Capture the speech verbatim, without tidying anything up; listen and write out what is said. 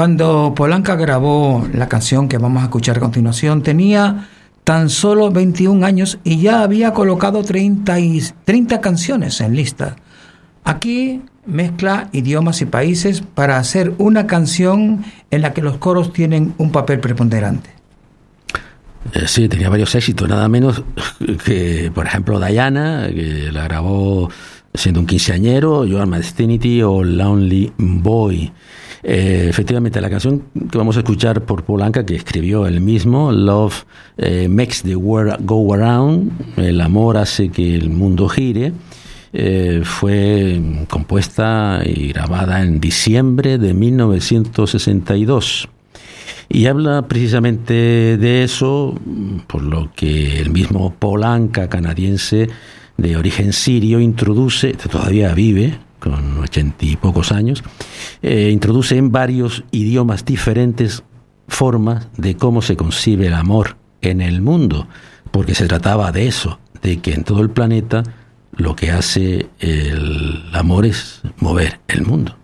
Cuando Polanca grabó la canción que vamos a escuchar a continuación, tenía tan solo veintiún años y ya había colocado treinta, y, treinta canciones en lista. Aquí mezcla idiomas y países para hacer una canción en la que los coros tienen un papel preponderante. Eh, sí, tenía varios éxitos, nada menos que, por ejemplo, Diana, que la grabó siendo un quinceañero, You Are My Destiny o Lonely Boy. Eh, efectivamente, la canción que vamos a escuchar por Polanca, que escribió él mismo, Love eh, Makes the World Go Around, el amor hace que el mundo gire, eh, fue compuesta y grabada en diciembre de mil novecientos sesenta y dos. Y habla precisamente de eso, por lo que el mismo Polanca, canadiense de origen sirio, introduce, todavía vive, con ochenta y pocos años, eh, introduce en varios idiomas diferentes formas de cómo se concibe el amor en el mundo, porque se trataba de eso, de que en todo el planeta lo que hace el amor es mover el mundo.